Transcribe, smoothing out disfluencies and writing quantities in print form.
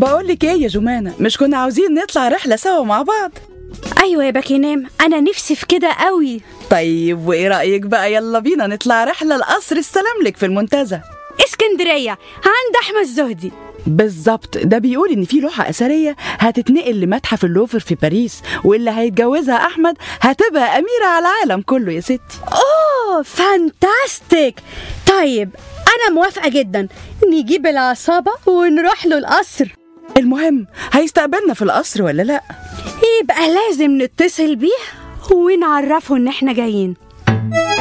بقولك ايه يا جمانة، مش كنا عاوزين نطلع رحلة سوا مع بعض؟ ايوه يا باكينام، انا نفسي في كده قوي. طيب وايه رأيك بقى يلا بينا نطلع رحلة لقصر السلاملك في المنتزه؟ اسكندرية عند احمد الزهدي. بالظبط، ده بيقول ان في لوحة أثرية هتتنقل لمتحف اللوفر في باريس، واللي هيتجوزها احمد هتبقى أميرة على العالم كله يا ستي. اوه فانتاستيك. طيب انا موافقة جدا، نجيب العصابة ونروح له القصر. المهم هيستقبلنا في القصر ولا لا؟ يبقى لازم نتصل بيه ونعرفه ان احنا جايين.